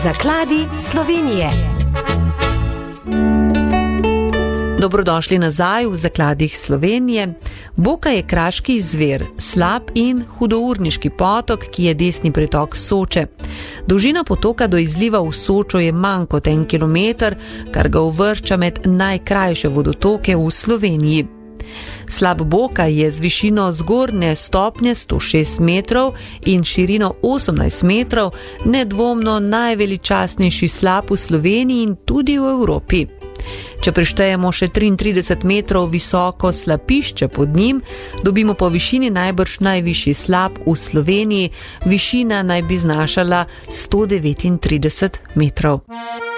Zakladi Slovenije. Dobrodošli nazaj v Zakladih Slovenije. Boka je kraški zver, slab in hudourniški potok, ki je desni pretok Soče. Dolžina potoka do izliva v Sočo je manj kot 1 kilometer, kar ga uvršča med najkrajše vodotoke v Sloveniji. Slab Boka je z višino zgornje stopnje 106 metrov in širino 18 metrov nedvomno najveličastnejši slap v Sloveniji in tudi v Evropi. Če prištejemo še 33 metrov visoko slapišče pod njim, dobimo po višini najbrž najvišji slap v Sloveniji, višina naj bi znašala 139 metrov.